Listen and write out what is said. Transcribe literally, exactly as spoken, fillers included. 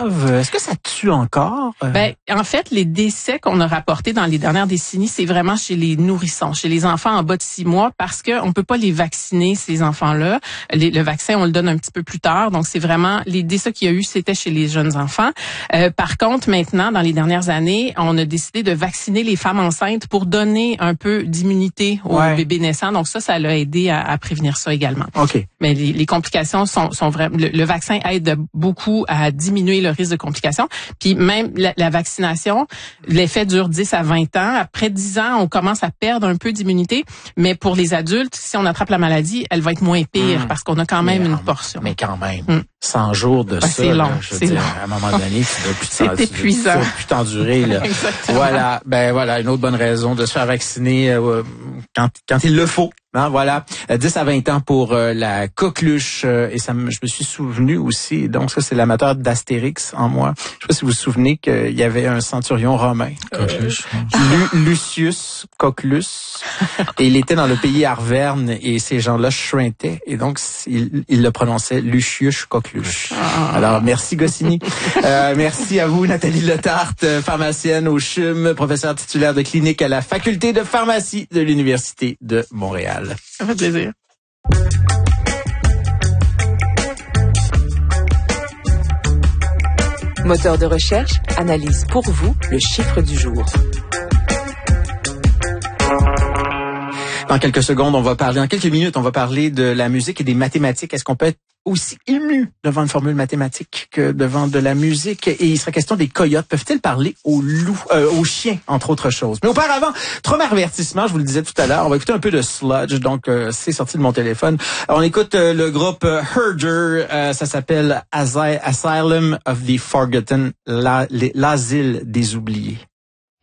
grave? Est-ce que ça tue encore? Ben, en fait, les décès qu'on a rapportés dans les dernières décennies, c'est vraiment chez les nourrissons, chez les enfants en bas de six mois, parce que on peut pas les vacciner, ces enfants-là. Les, le vaccin, on le donne un petit peu plus tard, donc c'est vraiment les décès qu'il y a eu, c'était chez les jeunes enfants. Euh, par contre, maintenant, dans les dernières années, on a décidé de vacciner les femmes enceintes pour donner un peu d'immunité aux ouais. bébés naissants. Donc ça, ça l'a aidé à, à prévenir ça également. Ok. Mais les, les complications sont, sont vraiment. Le, le vaccin aide beaucoup à diminuer le risque de complications. Puis même la, la vaccination, l'effet dure dix à vingt ans. Après dix ans, on commence à perdre un peu d'immunité. Mais pour les adultes, si on attrape la maladie, elle va être moins pire mmh. parce qu'on a quand même mais, une portion. Mais quand même, mmh. cent jours de ben, ça, c'est long. Là, je veux c'est dire, long. à un moment donné, tu dois plus c'est épuisant. Tu dois plus t'endurer. Là. Exactement. Voilà, ben voilà, une autre bonne raison de se faire vacciner euh, quand quand il le faut. Hein, voilà, dix à vingt ans pour euh, la coqueluche euh, et ça, me, je me suis souvenu aussi. Donc ça, c'est l'amateur d'Astérix en moi. Je sais pas si vous vous souvenez qu'il y avait un centurion romain, euh, Lu, Lucius Coquelus, et il était dans le pays Arverne et ces gens-là chuintaient et donc il, il le prononçait Lucius Coquelus. Alors merci Goscinny, euh, merci à vous Nathalie Letarte, pharmacienne au C H U M, professeure titulaire de clinique à la faculté de pharmacie de l'Université de Montréal. Ça fait plaisir. Moteur de recherche analyse pour vous le chiffre du jour. Dans quelques secondes, on va parler, dans quelques minutes, on va parler de la musique et des mathématiques. Est-ce qu'on peut être aussi ému devant une formule mathématique que devant de la musique? Et il sera question des coyotes. Peuvent-ils parler aux loups, euh, aux chiens, entre autres choses? Mais auparavant, trois avertissements, je vous le disais tout à l'heure. On va écouter un peu de sludge, donc euh, c'est sorti de mon téléphone. Alors, on écoute euh, le groupe euh, Herder, euh, ça s'appelle Asy- Asylum of the Forgotten, la, les, l'asile des oubliés.